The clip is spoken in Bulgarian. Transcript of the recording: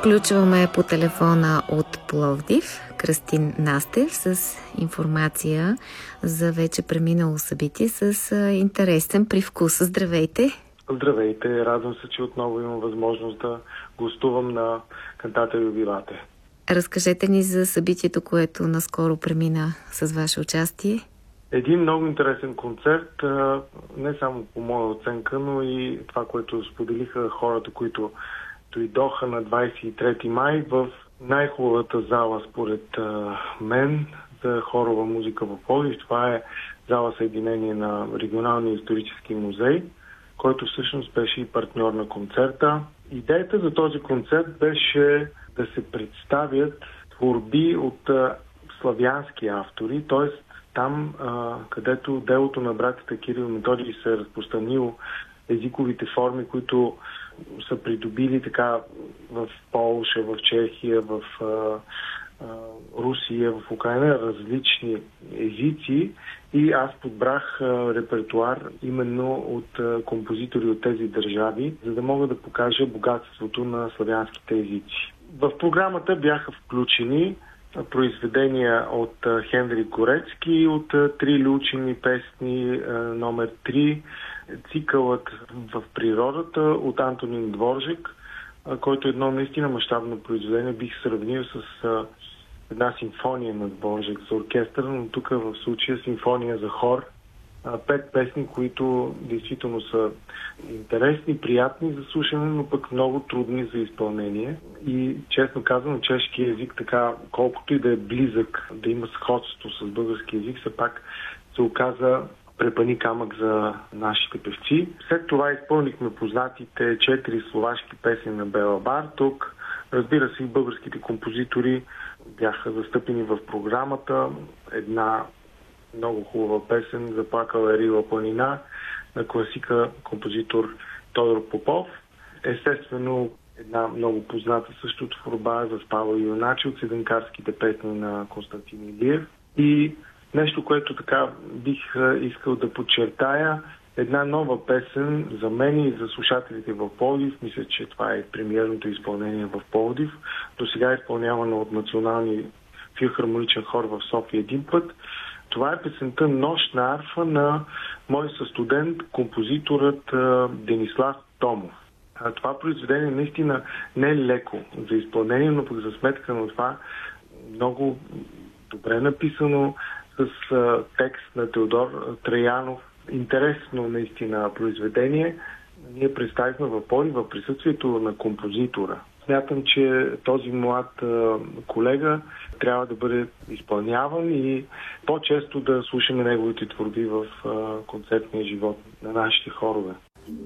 Включваме по телефона от Пловдив Кръстин Настев с информация за вече преминало събитие с интересен привкус. Здравейте! Здравейте! Радвам се, че отново имам възможност да гостувам на Кантата юбилате. Разкажете ни за събитието, което наскоро премина с ваше участие. Един много интересен концерт, не само по моя оценка, но и това, което споделиха хората, които дойдоха на 23 май в най-хубавата зала, според мен, за хорова музика в Пловдив. Това е зала Съединение на Регионалния исторически музей, който всъщност беше и партньор на концерта. Идеята за този концерт беше да се представят творби от славянски автори, т.е. там, където делото на братята Кирил и Методий се е разпространило, езиковите форми, които са придобили така в Полша, в Чехия, в Русия, в Украина, различни езици, и аз подбрах репертуар именно от композитори от тези държави, за да мога да покажа богатството на славянските езици. В програмата бяха включени произведения от Хенрик Горецки, от Три лючени песни, номер 3, цикълът в природата от Антонин Дворжак, който е едно наистина мащабно произведение. Бих сравнил с една симфония на Дворжак за оркестър, но тук в случая симфония за хор. 5 песни, които действително са интересни, приятни за слушане, но пък много трудни за изпълнение. И честно казвам, чешки език, така колкото и да е близък, да има сходство с български език, все пак се оказа препъни камък за нашите певци. След това изпълнихме познатите 4 словашки песни на Бела Барток. Разбира се, и българските композитори бяха застъпени в програмата. Една много хубава песен "Заплакала е Рила планина" на класика композитор Тодор Попов. Естествено, една много позната също творба "Заспала юначе" от седенкарските песни на Константин Илиев. И нещо, което така бих искал да подчертая, една нова песен за мен и за слушателите в Пловдив. Мисля, че това е премиерното изпълнение в Пловдив. До сега е изпълнявано от Националния филхармоничен хор в София един път. Това е песента "Нощна арфа" на мой състудент, композиторът Денислав Томов. Това произведение наистина не е леко за изпълнение, но пък за сметка на това много добре написано, с текст на Теодор Траянов. Интересно наистина произведение. Ние представихме в Пловдив в присъствието на композитора. Смятам, че този млад колега трябва да бъде изпълняван и по-често да слушаме неговите творби в концертния живот на нашите хорове.